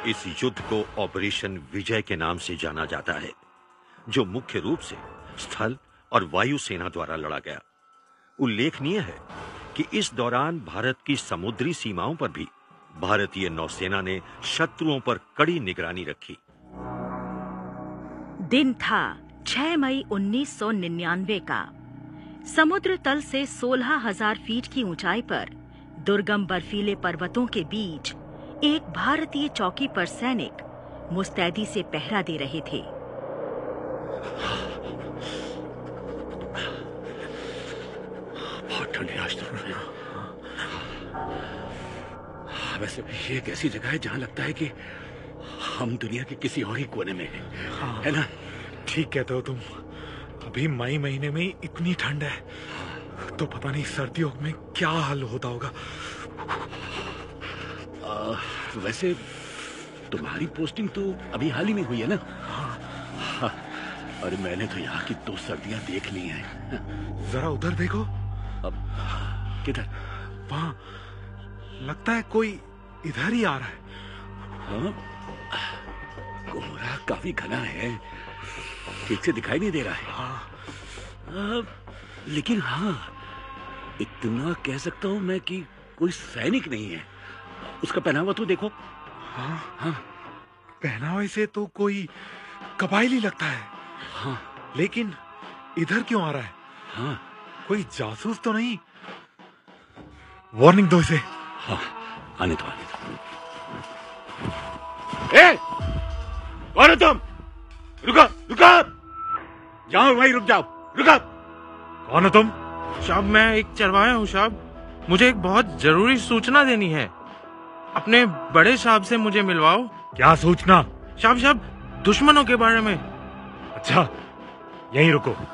इस युद्ध को ऑपरेशन विजय के नाम से जाना जाता है, जो मुख्य रूप से स्थल और वायु सेना द्वारा लड़ा गया। उल्लेखनीय है कि इस दौरान भारत की समुद्री सीमाओं पर भी भारतीय नौसेना ने शत्रुओं पर कड़ी निगरानी रखी। दिन था 6 मई 1999 का। समुद्र तल से 16,000 फीट की ऊंचाई पर दुर्गम बर्फीले पर्वतों के बीच एक भारतीय चौकी पर सैनिक मुस्तैदी से पहरा दे रहे थे। बहुत ठंडी आज तो। वैसे ये एक ऐसी जगह है जहां लगता है कि हम दुनिया के किसी और ही कोने में हैं। हाँ, है ना? ठीक कहते हो तुम। अभी मई महीने में इतनी ठंड है तो पता नहीं सर्दियों में क्या हाल होता होगा। वैसे तुम्हारी पोस्टिंग तो अभी हाल ही में हुई है ना? हाँ। अरे मैंने तो यहाँ की 2 सर्दियां देख ली हैं। जरा उधर देखो। अब किधर? वहां लगता है कोई इधर ही आ रहा है। हाँ? कोहरा काफी घना है, ठीक से दिखाई नहीं दे रहा है। हाँ। लेकिन हाँ, इतना कह सकता हूं मैं कि कोई सैनिक नहीं है। उसका पहनावा तो देखो। हाँ हाँ, पहनावे से तो कोई कबायली लगता है। हाँ, लेकिन इधर क्यों आ रहा है? हाँ, कोई जासूस तो नहीं? वार्निंग दो इसे। हाँ, आने दो, आने दो। ए, कौन हो तुम? रुको, रुको! जाओ भाई, रुक जाओ, रुको! कौन हो तुम? साहब मैं एक चरवाहा हूँ साहब। मुझे एक बहुत जरूरी सूचना देनी है। अपने बड़े साहब से मुझे मिलवाओ। क्या सूचना? साहब दुश्मनों के बारे में। अच्छा, यहीं रुको।